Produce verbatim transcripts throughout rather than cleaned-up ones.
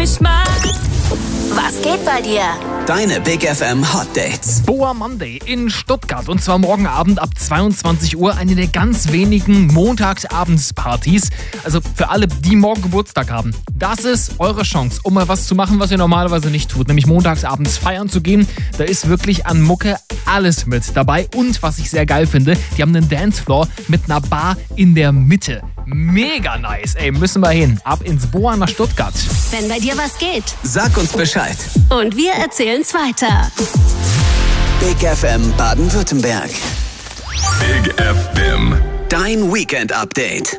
mich mag. Was geht bei dir? Deine Big F M Hot Dates. Boa Monday in Stuttgart und zwar morgen Abend ab zweiundzwanzig Uhr, eine der ganz wenigen Montagsabendspartys. Also für alle, die morgen Geburtstag haben. Das ist eure Chance, um mal was zu machen, was ihr normalerweise nicht tut, nämlich montagsabends feiern zu gehen. Da ist wirklich an Mucke alles mit dabei und was ich sehr geil finde, die haben einen Dancefloor mit einer Bar in der Mitte. Mega nice, ey, müssen wir hin. Ab ins Boa nach Stuttgart. Wenn bei dir was geht. Sag uns Bescheid. Und wir erzählen's weiter. Big F M Baden-Württemberg. Big F M. Dein Weekend-Update.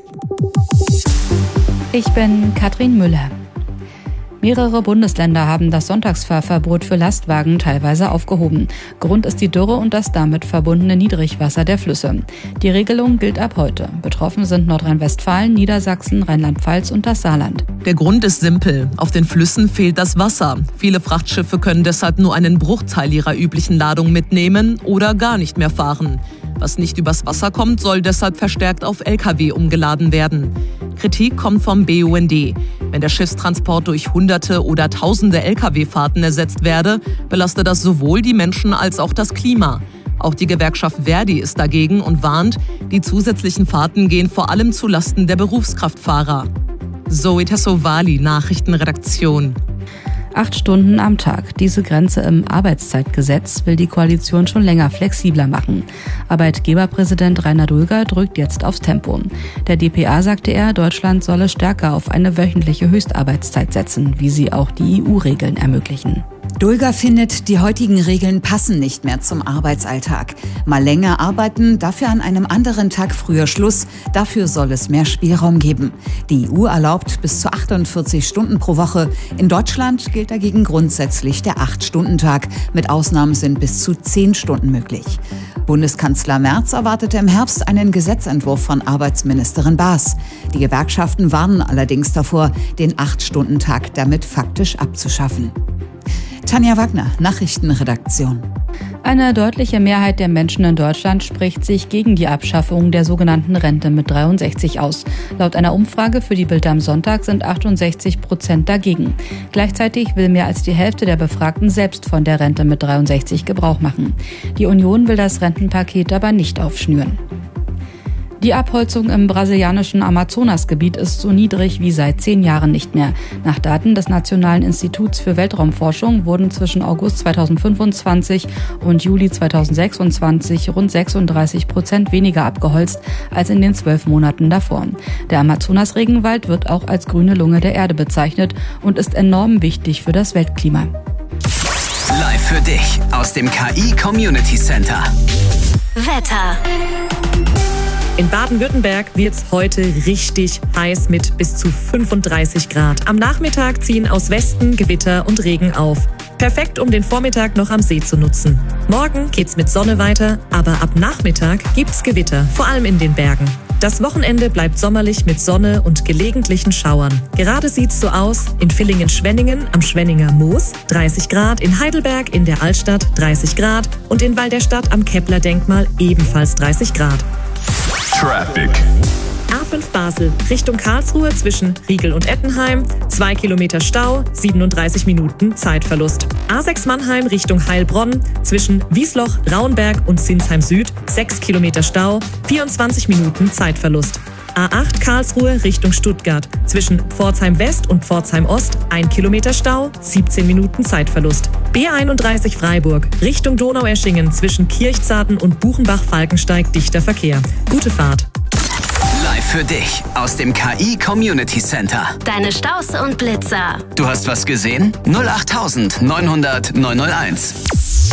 Ich bin Katrin Müller. Mehrere Bundesländer haben das Sonntagsfahrverbot für Lastwagen teilweise aufgehoben. Grund ist die Dürre und das damit verbundene Niedrigwasser der Flüsse. Die Regelung gilt ab heute. Betroffen sind Nordrhein-Westfalen, Niedersachsen, Rheinland-Pfalz und das Saarland. Der Grund ist simpel. Auf den Flüssen fehlt das Wasser. Viele Frachtschiffe können deshalb nur einen Bruchteil ihrer üblichen Ladung mitnehmen oder gar nicht mehr fahren. Was nicht übers Wasser kommt, soll deshalb verstärkt auf L K W umgeladen werden. Kritik kommt vom B U N D. Wenn der Schiffstransport durch Hunderte oder Tausende L K W-Fahrten ersetzt werde, belaste das sowohl die Menschen als auch das Klima. Auch die Gewerkschaft Verdi ist dagegen und warnt, die zusätzlichen Fahrten gehen vor allem zu Lasten der Berufskraftfahrer. Zoe Tassovali, Nachrichtenredaktion. Acht Stunden am Tag. Diese Grenze im Arbeitszeitgesetz will die Koalition schon länger flexibler machen. Arbeitgeberpräsident Rainer Dulger drückt jetzt aufs Tempo. Der D P A sagte er, Deutschland solle stärker auf eine wöchentliche Höchstarbeitszeit setzen, wie sie auch die E U-Regeln ermöglichen. Dulger findet, die heutigen Regeln passen nicht mehr zum Arbeitsalltag. Mal länger arbeiten, dafür an einem anderen Tag früher Schluss. Dafür soll es mehr Spielraum geben. Die E U erlaubt bis zu achtundvierzig Stunden pro Woche. In Deutschland gilt dagegen grundsätzlich der acht-Stunden-Tag. Mit Ausnahmen sind bis zu zehn Stunden möglich. Bundeskanzler Merz erwartete im Herbst einen Gesetzentwurf von Arbeitsministerin Baas. Die Gewerkschaften warnen allerdings davor, den acht-Stunden-Tag damit faktisch abzuschaffen. Tanja Wagner, Nachrichtenredaktion. Eine deutliche Mehrheit der Menschen in Deutschland spricht sich gegen die Abschaffung der sogenannten Rente mit dreiundsechzig aus. Laut einer Umfrage für die Bild am Sonntag sind achtundsechzig Prozent dagegen. Gleichzeitig will mehr als die Hälfte der Befragten selbst von der Rente mit dreiundsechzig Gebrauch machen. Die Union will das Rentenpaket aber nicht aufschnüren. Die Abholzung im brasilianischen Amazonasgebiet ist so niedrig wie seit zehn Jahren nicht mehr. Nach Daten des Nationalen Instituts für Weltraumforschung wurden zwischen August zweitausendfünfundzwanzig und Juli zweitausendsechsundzwanzig rund sechsunddreißig Prozent weniger abgeholzt als in den zwölf Monaten davor. Der Amazonas-Regenwald wird auch als grüne Lunge der Erde bezeichnet und ist enorm wichtig für das Weltklima. Live für dich aus dem K I Community Center. Wetter. In Baden-Württemberg wird's heute richtig heiß mit bis zu fünfunddreißig Grad. Am Nachmittag ziehen aus Westen Gewitter und Regen auf. Perfekt, um den Vormittag noch am See zu nutzen. Morgen geht's mit Sonne weiter, aber ab Nachmittag gibt's Gewitter, vor allem in den Bergen. Das Wochenende bleibt sommerlich mit Sonne und gelegentlichen Schauern. Gerade sieht's so aus: in Villingen-Schwenningen am Schwenninger Moos dreißig Grad, in Heidelberg in der Altstadt dreißig Grad und in Walderstadt am Kepler-Denkmal ebenfalls dreißig Grad. Traffic. A fünf Basel Richtung Karlsruhe zwischen Riegel und Ettenheim, zwei Kilometer Stau, siebenunddreißig Minuten Zeitverlust. A sechs Mannheim Richtung Heilbronn zwischen Wiesloch, Raunberg und Sinsheim Süd, sechs Kilometer Stau, vierundzwanzig Minuten Zeitverlust. A acht Karlsruhe Richtung Stuttgart zwischen Pforzheim West und Pforzheim Ost, ein Kilometer Stau, siebzehn Minuten Zeitverlust. B einunddreißig Freiburg Richtung Donaueschingen zwischen Kirchzarten und Buchenbach-Falkensteig dichter Verkehr. Gute Fahrt. Live für dich aus dem K I Community Center. Deine Staus und Blitzer. Du hast was gesehen? null acht neunhundert neunhunderteins.